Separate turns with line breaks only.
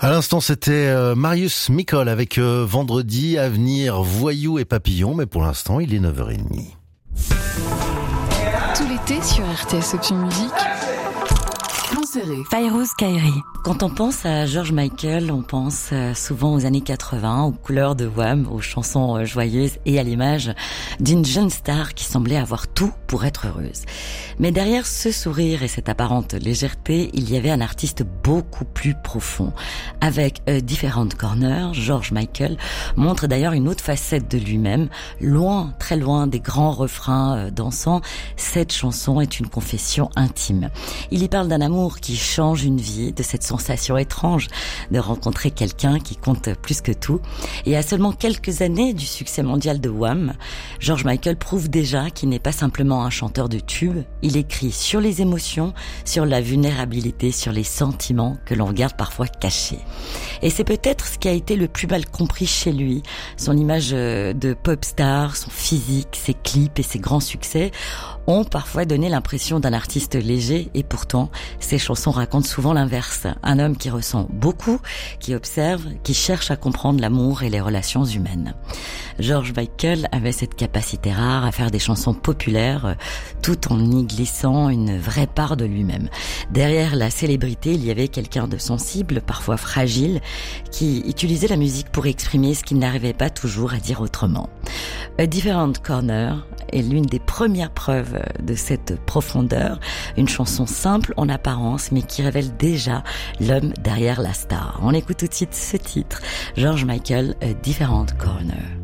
À l'instant, c'était Marius Micol avec Vendredi, Avenir, Voyou et Papillon, mais pour l'instant, il est 9h30.
Tout l'été sur RTS Option Musique.
Fairouz Kairi. Quand on pense à George Michael, on pense souvent aux années 80, aux couleurs de Wham, aux chansons joyeuses et à l'image d'une jeune star qui semblait avoir tout pour être heureuse. Mais derrière ce sourire et cette apparente légèreté, il y avait un artiste beaucoup plus profond. Avec Different Corner, George Michael montre d'ailleurs une autre facette de lui-même. Loin, très loin des grands refrains dansants, cette chanson est une confession intime. Il y parle d'un amour qui change une vie, de cette sensation étrange de rencontrer quelqu'un qui compte plus que tout. Et à seulement quelques années du succès mondial de Wham, George Michael prouve déjà qu'il n'est pas simplement un chanteur de tubes. Il écrit sur les émotions, sur la vulnérabilité, sur les sentiments que l'on garde parfois cachés. Et c'est peut-être ce qui a été le plus mal compris chez lui. Son image de pop star, son physique, ses clips et ses grands succès ont parfois donné l'impression d'un artiste léger, et pourtant, ses chansons racontent souvent l'inverse. Un homme qui ressent beaucoup, qui observe, qui cherche à comprendre l'amour et les relations humaines. George Michael avait cette capacité rare à faire des chansons populaires, tout en y glissant une vraie part de lui-même. Derrière la célébrité, il y avait quelqu'un de sensible, parfois fragile, qui utilisait la musique pour exprimer ce qu'il n'arrivait pas toujours à dire autrement. A Different Corner est l'une des premières preuves de cette profondeur, une chanson simple en apparence mais qui révèle déjà l'homme derrière la star. On écoute tout de suite ce titre, George Michael, A Different Corner.